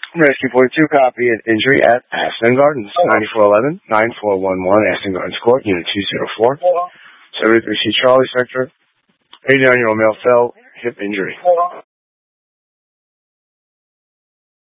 Rescue 42, copy an injury at Aston Gardens, 9411-9411 Aston Gardens Court, Unit 204. 73C Charlie Sector, 89-year-old male fell, hip injury.